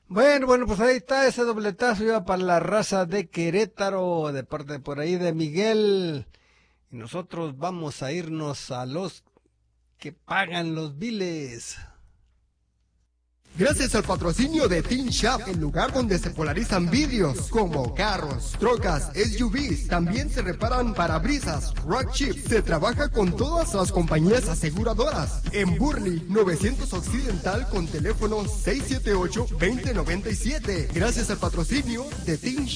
Bueno, pues ahí está ese dobletazo ya para la raza de Querétaro, de parte por ahí de Miguel. Y nosotros vamos a irnos a los que pagan los biles. Gracias al patrocinio de Teen Shop, el lugar donde se polarizan vidrios como carros, trocas, SUVs. También se reparan parabrisas, rock chips. Se trabaja con todas las compañías aseguradoras. En Burley, 900 Occidental con teléfono 678-2097. Gracias al patrocinio de Teen Shop.